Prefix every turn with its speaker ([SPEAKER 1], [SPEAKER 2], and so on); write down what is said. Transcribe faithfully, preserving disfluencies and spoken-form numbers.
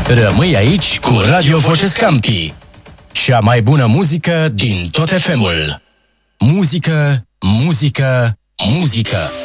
[SPEAKER 1] Rămâi aici cu Radio Voce Scampi. Cea mai bună muzică din tot F M-ul. Muzică, muzică, muzică.